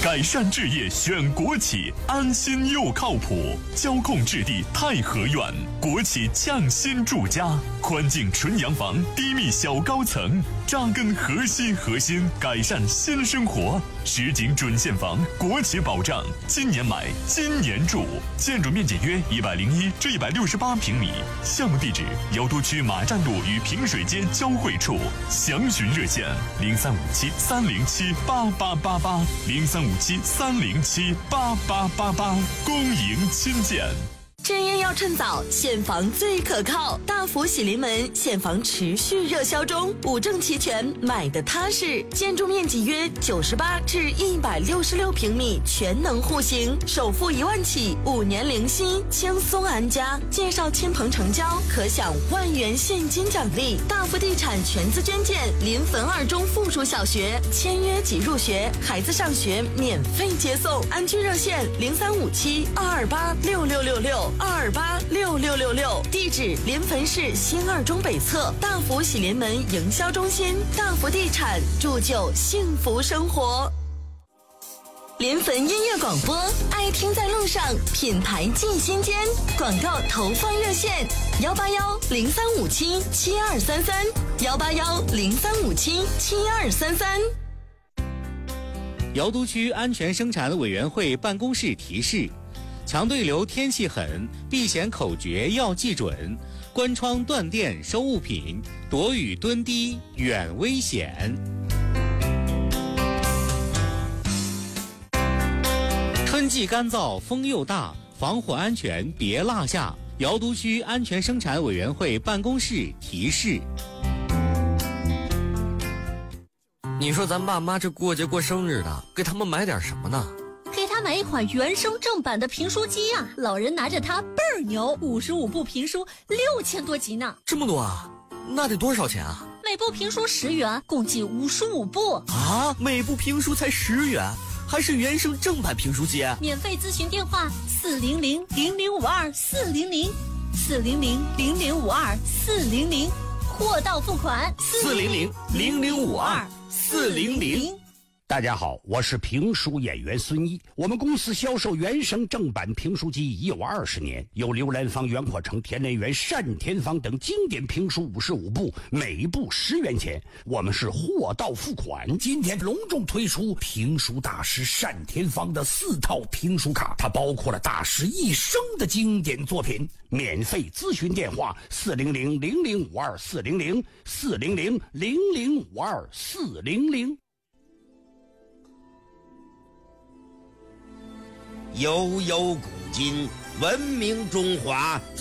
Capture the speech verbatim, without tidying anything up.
改善置业选国企，安心又靠谱。交控置地太和苑，国企匠心住家，宽净纯洋房，低密小高层，扎根核心核心，改善新生活。实景准现房，国企保障，今年买，今年住。建筑面积约一百零一至一百六十八平米。项目地址：姚都区马站路与平水街交汇处。详询热线：零三五七三零七八八八八，零三五七三零七八八八八。恭迎亲见。 置业要趁早，现房最可靠。大福喜临门，现房持续热销中，五证齐全，买的踏实。建筑面积约九十八至一百六十六平米，全能户型，首付一万起，五年零息，轻松安家。介绍亲朋成交，可享万元现金奖励。大福地产全资捐建临汾二中附属小学，签约即入学，孩子上学免费接送。安居热线零三五七二二八六六六六。二二八六六六六，地址临汾市新二中北侧大福喜临门营销中心。大福地产铸就幸福生活。临汾音乐广播，爱听在路上，品牌进心间。广告投放热线：幺八幺零三五七七二三三，幺八幺零三五七七二三三。 姚都区安全生产委员会办公室提示：强对流天气狠，避险口诀要记准，关窗断电收物品，躲雨蹲低远危险。春季干燥，风又大，防火安全别落下。姚都区安全生产委员会办公室提示。 你说咱爸妈这过节过生日的，给他们买点什么呢？ 给他买一款原声正版的评书机啊，老人拿着它倍儿牛，五十五部评书六千多集呢。 这么多啊？那得多少钱啊？ 每部评书十元，共计五十五部啊！每部评书才十元，还是原声正版评书机？ 免费咨询电话：四零零零零五二四零零，四零零零零五二四零零，货到付款。 四零零零零五二四零零。 大家好，我是评书演员孙一。我们公司销售原声正版评书机已有二十年，有刘兰芳、袁阔成、田连元、单田芳等经典评书五十五部，每部十元钱。我们是货到付款。 今天隆重推出评书大师单田芳的四套评书卡，它包括了大师一生的经典作品。 免费咨询电话：四零零零零五二四零零，四零零零零五二四零零。 悠悠古今，文明中华。